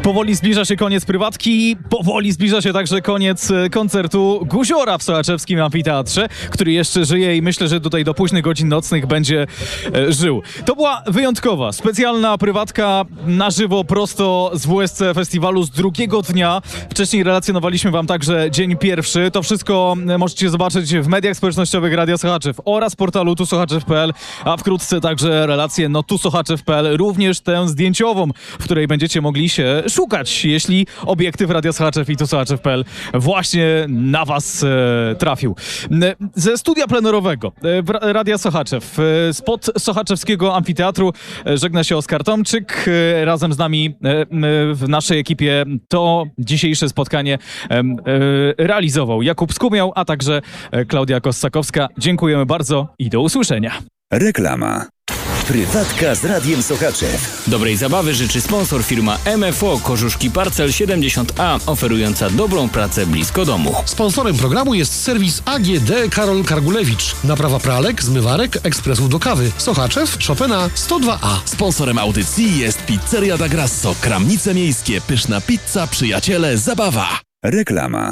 Powoli zbliża się koniec prywatki, powoli zbliża się także koniec koncertu Guziora w Sochaczewskim Amfiteatrze, który jeszcze żyje i myślę, że tutaj do późnych godzin nocnych będzie żył. To była wyjątkowa, specjalna prywatka na żywo prosto z WSC Festiwalu z drugiego dnia. Wcześniej relacjonowaliśmy wam także dzień pierwszy. To wszystko możecie zobaczyć w mediach społecznościowych Radia Sochaczew oraz portalu tusochaczew.pl, a wkrótce także relację tusochaczew.pl, również tę zdjęciową, w której będziecie mogli się szukać, jeśli obiektyw Radia Sochaczew i tusochaczew.pl właśnie na was trafił. Ze studia plenerowego Radia Sochaczew, spod Sochaczewskiego Amfiteatru żegna się Oskar Tomczyk. Razem z nami w naszej ekipie to dzisiejsze spotkanie realizował Jakub Skumiał, a także Klaudia Kossakowska. Dziękujemy bardzo i do usłyszenia. Reklama. Prywatka z Radiem Sochaczew. Dobrej zabawy życzy sponsor firma MFO Kożuszki Parcel 70A, oferująca dobrą pracę blisko domu. Sponsorem programu jest serwis AGD Karol Kargulewicz. Naprawa pralek, zmywarek, ekspresów do kawy. Sochaczew, Chopina 102A. Sponsorem audycji jest Pizzeria da Grasso, Kramnice Miejskie, pyszna pizza, przyjaciele, zabawa. Reklama.